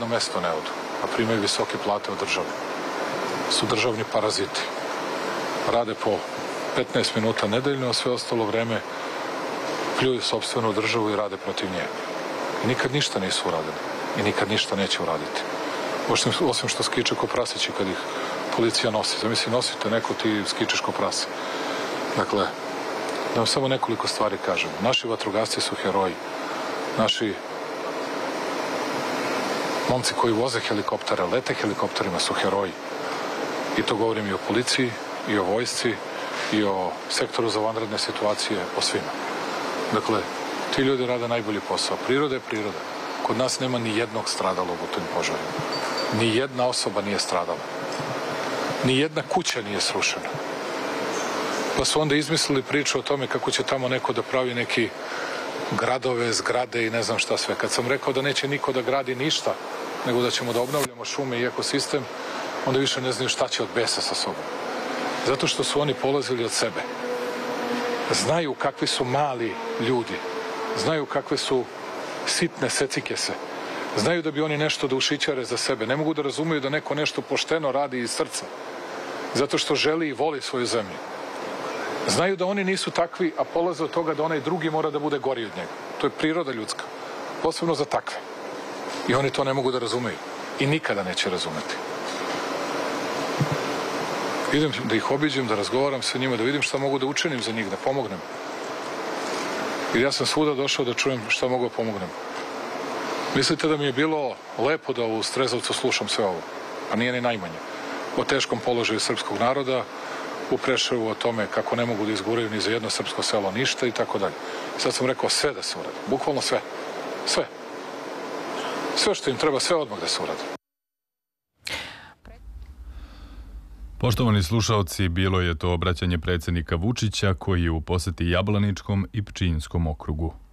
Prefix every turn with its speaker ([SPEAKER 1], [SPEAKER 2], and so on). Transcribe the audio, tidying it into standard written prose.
[SPEAKER 1] jedno mesto ne odu, a primaju visoke plate od države. Su državni paraziti. Rade po 15 minuta nedeljno, a sve ostalo vreme pljuju sopstvenu državu i rade protiv nje. I nikad ništa nisu uradili. I nikad ništa neće uraditi. Osim što skiče ko prasići kad ih policija nosi. Zamisli, nosite neko, ti skičeš ko prase. Dakle, da vam samo nekoliko stvari kažem. Naši vatrogasci su heroji. Naši momci koji voze helikoptere, lete helikopterima su heroji. I to govorim i o policiji, i o vojsci, i o sektoru za vanredne situacije, o svima. Dakle, ti ljudi rade najbolji posao. Priroda je priroda. Kod nas nema ni jednog stradalog u tim požarima. Ni jedna osoba nije stradala. Ni jedna kuća nije srušena. Pa su onda izmislili priču o tome kako će tamo neko da pravi neki gradove, zgrade i ne znam šta sve. Kad sam rekao da neće niko da gradi ništa, nego da ćemo da obnavljamo šume i ekosistem, onda više ne znaju šta će od besa sa sobom. Zato što su oni polazili od sebe. Znaju kakvi su mali ljudi. Znaju kakve su sitne secikese. Znaju da bi oni nešto da ušićare za sebe. Ne mogu da razumeju da neko nešto pošteno radi iz srca. Zato što želi i voli svoju zemlju. Znaju da oni nisu takvi, a polaze od toga da onaj drugi mora da bude gori od njega. To je priroda ljudska. Posebno za takve. I oni to ne mogu da razumeju. I nikada neće razumeti. Idem da ih obiđem, da razgovaram sa njima, da vidim šta mogu da učinim za njih, da pomognem. Jer ja sam svuda došao da čujem šta mogu da pomognem. Mislite da mi je bilo lepo da u Strezovcu slušam sve ovo? A nije ni najmanje. O teškom položaju srpskog naroda, u Preševu o tome kako ne mogu da izguraju ni za jedno srpsko selo ništa i tako dalje. Sad sam rekao sve da se uradi. Bukvalno sve. Sve. Sve što im treba, sve odmah da se uradi.
[SPEAKER 2] Poštovani slušaoci, bilo je to obraćanje predsjednika Vučića koji je u poseti Jablaničkom i Pčinjskom okrugu.